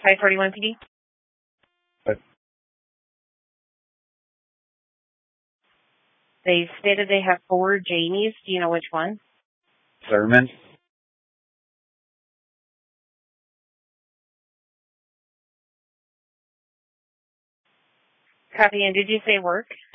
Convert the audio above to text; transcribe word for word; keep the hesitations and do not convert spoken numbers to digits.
five forty-one P D. But They stated they have four Jamies. Do you know which one? Thurman. Copy. And did you say work?